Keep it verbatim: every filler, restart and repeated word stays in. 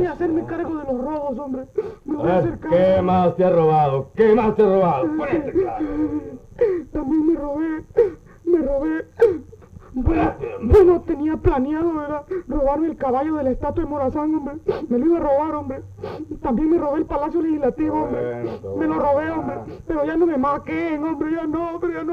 a hacerme cargo de los robos, hombre. Me voy a hacer cargo. ¿Qué más te ha robado? ¿Qué más te ha robado? Ponete claro. También me robé, me robé. Bueno, bueno, tenía planeado, ¿verdad? Robarme el caballo de la estatua de Morazán, hombre. Me lo iba a robar, hombre. También me robé el Palacio Legislativo, hombre. Me lo robé, hombre. Pero ya no me maquen, hombre, ya no, hombre, ya no.